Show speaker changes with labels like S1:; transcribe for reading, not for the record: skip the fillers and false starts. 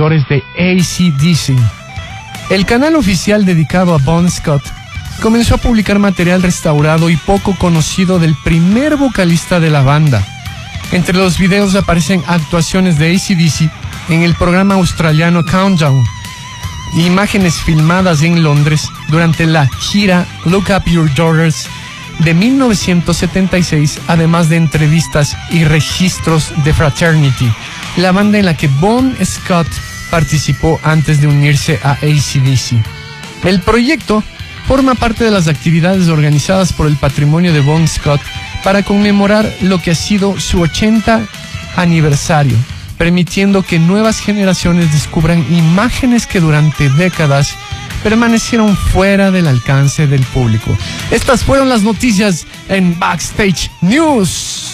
S1: seguidores de AC/DC. El canal oficial dedicado a Bon Scott comenzó a publicar material restaurado y poco conocido del primer vocalista de la banda. Entre los videos aparecen actuaciones de AC/DC en el programa australiano Countdown, imágenes filmadas en Londres durante la gira Look Up Your Daughters de 1976, además de entrevistas y registros de Fraternity, la banda en la que Bon Scott participó antes de unirse a AC/DC. El proyecto forma parte de las actividades organizadas por el patrimonio de Bon Scott para conmemorar lo que ha sido su 80 aniversario, permitiendo que nuevas generaciones descubran imágenes que durante décadas permanecieron fuera del alcance del público. Estas fueron las noticias en Backstage News.